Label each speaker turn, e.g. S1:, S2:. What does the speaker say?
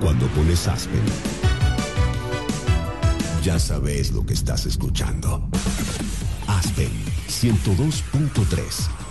S1: Cuando pones Aspen, ya sabes lo que estás escuchando. Aspen 102.3.